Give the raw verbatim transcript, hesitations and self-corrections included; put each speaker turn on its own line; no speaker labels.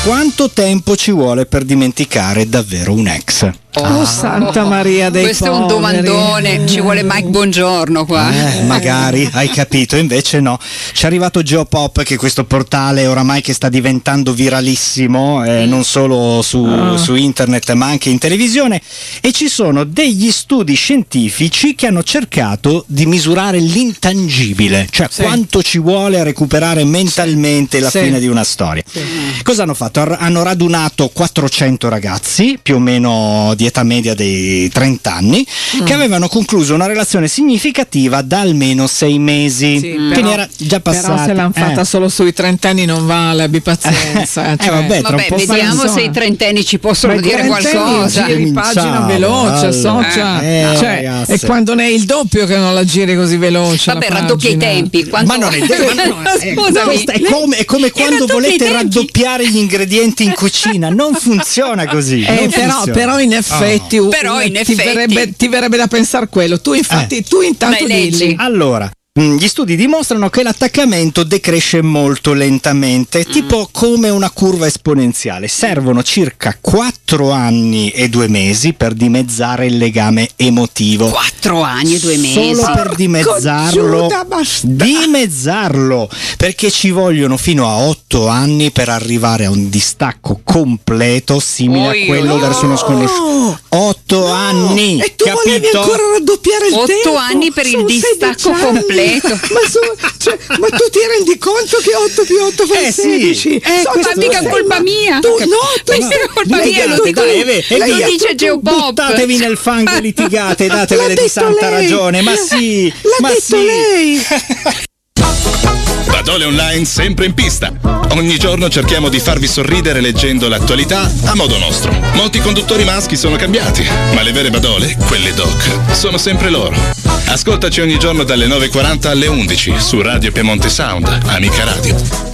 Quanto tempo ci vuole per dimenticare davvero un ex?
Oh,
Oh, Santa Maria dei
questo
poveri.
è un domandone, ci vuole Mike Buongiorno qua.
Eh, magari, hai capito, invece no. Ci è arrivato Geopop, che è questo portale oramai che sta diventando viralissimo, eh, non solo su,
Oh.
su internet ma anche in televisione, e ci sono degli studi scientifici che hanno cercato di misurare l'intangibile, cioè
Sì.
quanto ci vuole a recuperare mentalmente la
Sì.
fine di una storia.
Sì.
Cosa hanno fatto? Ar- Hanno radunato quattrocento ragazzi, più o meno di età media dei trenta anni,
Mm.
che avevano concluso una relazione significativa da almeno sei mesi.
Sì,
Quindi
però-
era già passato.
Però se l'hanno fatta
eh.
solo sui trentenni non vale, abbi pazienza.
Eh,
cioè.
vabbè, tra
Vabbè,
un po'
vediamo
fa-
se i trentenni ci possono
Ma i
dire
quarantenni
qualcosa.
giri pagina
Cominciamo,
veloce,
allora.
socia.
Eh,
Cioè,
ragazze.
e quando ne è il doppio che non la giri così veloce.
Vabbè,
la
raddoppia i
pagina.
tempi. Quanto...
Ma non è detto, ma no, eh,
Scusami.
questa è come, è come quando
raddoppia i
volete
tempi.
raddoppiare gli ingredienti in cucina, non funziona così.
Eh,
non
però,
funziona.
però in effetti,
Oh.
Però in
ti,
effetti-
verrebbe, ti verrebbe da pensare quello. Tu infatti,
Eh.
tu intanto
Dai, leggi.
dilli.
Allora, mh, gli studi dimostrano che l'attaccamento decresce molto lentamente, tipo come una curva esponenziale. Servono circa quattro anni e due mesi per dimezzare il legame emotivo.
Quattro anni e due mesi.
Solo per dimezzarlo,
Giuda, basta.
dimezzarlo, perché ci vogliono fino a otto anni per arrivare a un distacco completo simile
Oi,
a quello
oi,
verso uno sconosciuto. Otto anni,
E tu volevi
capito?
ancora raddoppiare il
Otto
tempo?
anni per il
Sono
distacco
sedici anni.
completo.
Ma, so- cioè, ma tu ti rendi conto che otto più otto fa
Eh, sì.
sedici?
Eh,
So,
questo
ma
mica
sei-
colpa
ma-
mia.
Tu, no, tu
Mica
sei-
colpa
lei-
mia, lo
tu-
dico
tu-
io. E
lei-
via.
tu-
dice
tu-
Geopop.
Buttatevi nel fango e litigate, datevele
L'ha
di
detto
santa
lei.
ragione, ma sì,
L'ha
ma
detto
sì.
lei.
Badole Online sempre in pista. Ogni giorno cerchiamo di farvi sorridere leggendo l'attualità a modo nostro. Molti conduttori maschi sono cambiati, ma le vere Badole, quelle doc, sono sempre loro. Ascoltaci ogni giorno dalle nove e quaranta alle undici su Radio Piemonte Sound, Amica Radio.